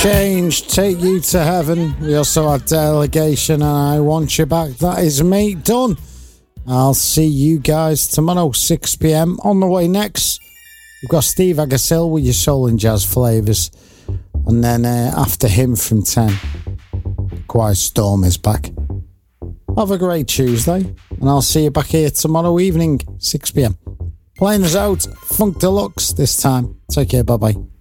Change, Take You to Heaven. We also had Delegation and I Want You Back. That is me, done. I'll see you guys tomorrow, 6 p.m. On the way next, we've got Steve Agassiz with your soul and jazz flavours. And then after him from 10, Quiet Storm is back. Have a great Tuesday, and I'll see you back here tomorrow evening, 6 p.m. Playing us out, Funk Deluxe this time. Take care, bye-bye.